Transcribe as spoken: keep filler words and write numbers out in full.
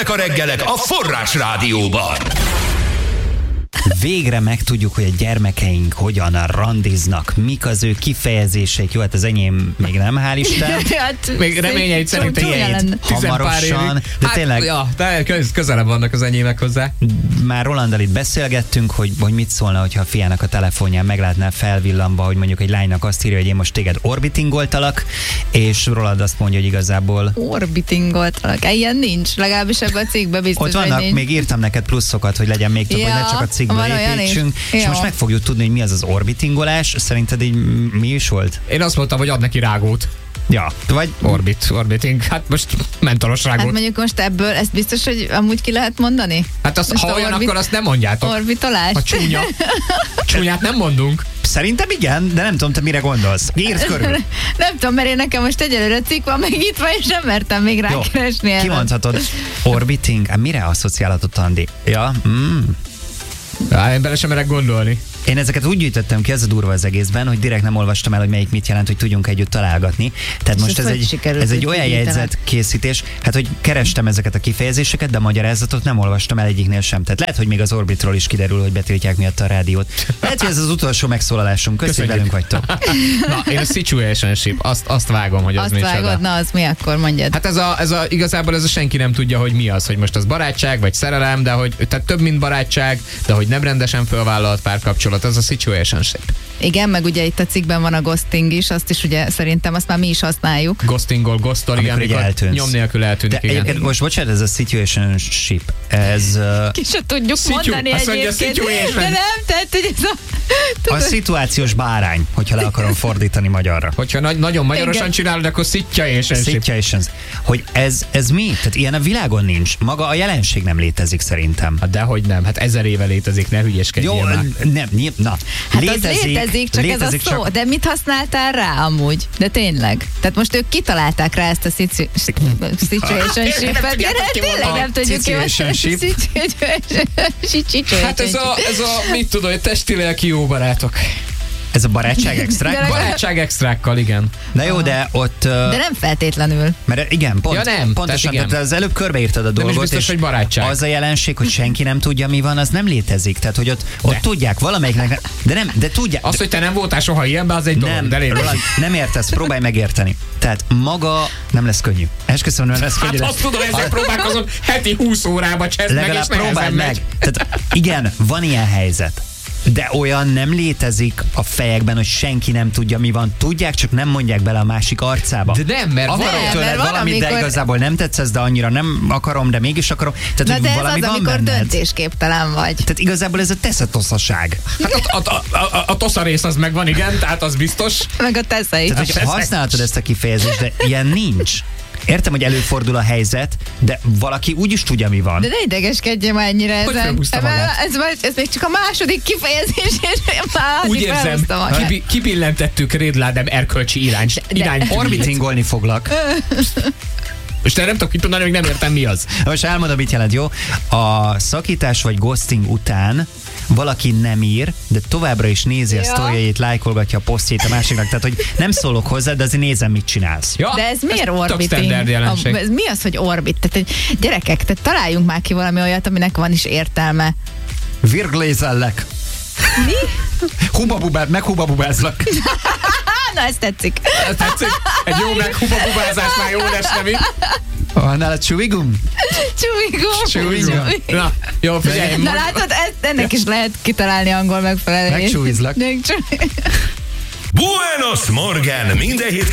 Ezek a reggelek a Forrás Rádióban. Végre megtudjuk, hogy a gyermekeink hogyan randiznak, mik az ő kifejezéseik. Jó, hát az enyém még nem, hál' Isten. Hát, még reményeid szerint hamarosan, de hát, tényleg... Ja, de köz, közelebb vannak az enyémek hozzá. Már Rolanddal itt beszélgettünk, hogy, hogy mit szólna, hogyha a fiának a telefonján meglátná felvillanva, hogy mondjuk egy lánynak azt írja, hogy én most téged orbitingoltalak, és Roland azt mondja, hogy igazából... Orbitingoltalak, ilyen nincs, legalábbis ebben a cikkben biztos, ott vannak, nincs. még írtam neked pluszokat, hogy legyen még több, ja, hogy ne csak a cikkből építsünk, és jó. Most meg fogjuk tudni, hogy mi az az orbitingolás. Szerinted így mi is volt? Én azt mondtam, hogy ad neki rágót. Ja, vagy... Orbit, orbiting, hát most mentolos rágót. Hát mondjuk most ebből, ezt biztos, hogy amúgy ki lehet mondani? Hát azt, ha olyan, orbit... akkor azt nem mondjátok. Orbitolás? A csúnya. Csúnyát nem mondunk. Szerintem igen, de nem tudom, te mire gondolsz. Írd körül. Nem tudom, mert én nekem most egyelőre cikk van megnyitva, és nem mertem még rákeresni erre. Kimondhatod. Orbiting, hát mire asszociálhatod, Andi? Ja, mm. Ja, én bele sem merek gondolni. Én ezeket úgy gyűjtöttem ki, ez a durva az egészben, hogy direkt nem olvastam el, hogy melyik mit jelent, hogy tudjunk együtt találgatni. Tehát és most ez egy, ez egy olyan jegyzetkészítés, hát hogy kerestem ezeket a kifejezéseket, de a magyarázatot nem olvastam el egyiknél sem. Tehát lehet, hogy még az Orbitról is kiderül, hogy betiltják miatt a rádiót. Lehet, hogy ez az utolsó megszólalásunk. Köszönjük, velünk vagytok. Na, én a situationship, azt, azt vágom, hogy az azt mi vágod, na az mi akkor mondjad? Hát ez a, ez a, igazából ez a senki nem tudja, hogy mi az, hogy most az barátság, vagy szerelem, de hogy tehát több, mint barátság, de hogy nem rendesen fölvállalt párkapcsolat, az a situationship. Igen, meg ugye itt a cikkben van a ghosting is, azt is ugye szerintem azt már mi is használjuk. Ghostingol, ghostol, igen, amikor nyom nélkül eltűnik. De egyébként most bocsánat, ez a situationship, ez... Uh... Ki se tudjuk Situ, mondani egyébként, de nem, tehát hogy ez a... A szituációs bárány, hogyha le akarom fordítani magyarra. Hogyha na- nagyon magyarosan igen. csinálod, akkor situationship. Situation. Hogy ez, ez mi? Tehát ilyen a világon nincs. Maga a jelenség nem létezik szerintem. Hát dehogy nem, hát ezer éve létezik, ne hülyeskedjél Jó, már. nem, na. Hát létezik, az létezik, csak létezik, ez a szó. csak... De mit használtál rá amúgy? De tényleg. Tehát most ők kitalálták rá ezt a situ- situationship-et. Tényleg nem tudjuk ki. Hát ez a, ez a, mit tudom, hogy testi-lelki jó barátok. Ez a barátság extrák? Barátság extrákkal, igen. Na jó, de ott... Uh, de nem feltétlenül. Mert igen, pont, ja, nem, pontosan, tehát, igen. az előbb körbeírtad a dolgot, nem is biztos, és hogy barátság. Az a jelenség, hogy senki nem tudja, mi van, az nem létezik. Tehát, hogy ott, ott tudják, valamelyiknek... De nem, de tudják. Az, hogy te nem voltál soha ilyenben, az egy nem, dolog, de létezik. Nem értesz, próbálj megérteni. Tehát maga nem lesz könnyű. Esküszöm, nem lesz könnyű. Hát azt tudom, ezzel próbálkozom heti húsz órába cseszd meg, és próbáld meg. Tehát igen, van ilyen helyzet. De olyan nem létezik a fejekben, hogy senki nem tudja, mi van. Tudják, csak nem mondják bele a másik arcába. De nem, mert akarok nem, tőled mert valamit, valamikor... de igazából nem tetszesz, de annyira nem akarom, de mégis akarom. Tehát, na de ez valami az, van amikor benned. döntésképtelen vagy. Tehát igazából ez a teszetoszaság. Hát a, a, a, a, a tosza rész az megvan, igen, tehát az biztos. Meg a teszei. Tehát, hogy használhatod ezt a kifejezést, de ilyen nincs. Értem, hogy előfordul a helyzet, de valaki úgy is tudja, mi van. De ne idegeskedjél már ennyire ezen. Ez, ez, ez még csak a második kifejezés, és már úgy érzem, kipi, kipillentettük Rédládem erkölcsi irány. irány orbitingolni foglak. És te nem tudok itt mondani, hogy nem értem, mi az. Most elmondom, mit jelent, jó? A szakítás vagy ghosting után valaki nem ír, de továbbra is nézi ja. a sztoriait, lájkolgatja a posztjait a másiknak, tehát hogy nem szólok hozzá, de azért nézem, mit csinálsz. Ja, de ez miért orbiting? A, ez mi az, hogy orbit? Tehát, hogy gyerekek, tehát találjunk már ki valami olyat, aminek van is értelme. Virglézellek. Mi? Hubabubát, meg hubabubázlak. Na, ez tetszik. Ez tetszik? Egy jó meg hubabubázás már jó esne, mi? Oh, nálad csúvigum? Csúvigum. Csúvigum. Na, jó, figyelj. Na látod, ezt, ennek is lehet kitalálni angol megfelelően. Megcsúvizlak. Buenos Morgen! Minden hét